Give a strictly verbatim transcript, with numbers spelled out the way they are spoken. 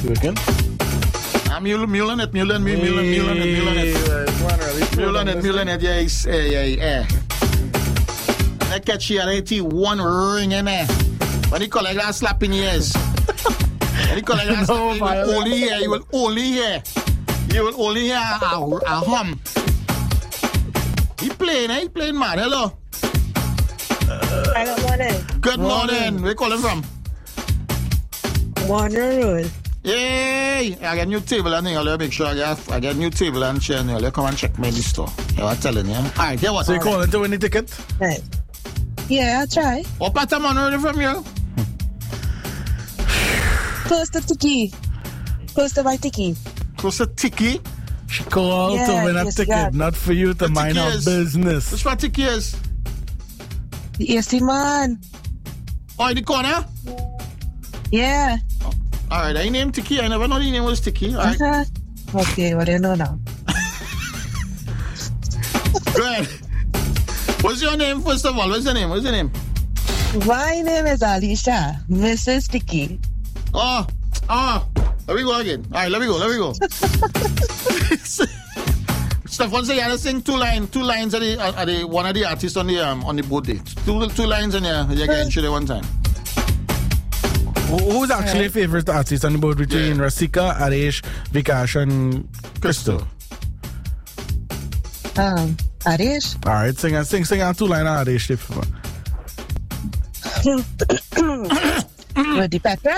working. I'm mule, mule it, mule, mule, mule, mule, mule it, mule it. Mule it, mule it, yeah, yeah, yeah. I catch you at one ring in there. When you collect that slap in your ears. When you collect that slap, you will only hear, you will only hear, you will only hear a, a hum. He playing, eh? He playing mad. Hello. Uh, Good morning. Good morning. Where you calling from? Warner Road. Yay! I got a new table and I'll make sure I get, I get a new table and chair and I'll come and check me in the store. Yeah, I'm telling you. Alright, here what? So you calling to win the ticket? Right. Yeah, I'll try. What part of money from you? Close to Tiki. Close to my Tiki. Close to Tiki? She called yeah, to win a yes, ticket, God. not for you to the mind her business. Which part Tiki is? Yes, man. Oh, in the corner? Yeah. Oh, alright, I named Tiki. I never know the name was Tiki. Alright. Uh-huh. Okay, what do you know now? Good. What's your name, first of all? What's your name? What's your name? My name is Alicia, Missus Tiki. Oh, oh. Let me go again. Alright, let me go, let me go. Stefan said you had to sing two lines, two lines of the, uh, the one of the artists on the um, on the boat day. Two two lines in there, you get into the one time. Who, who's actually your favorite artist on the boat between yeah. Rasika, Aresh, Vikash, and Crystal? Um, Aresh. All right, sing sing sing on two lines of Aresh. With the pepper.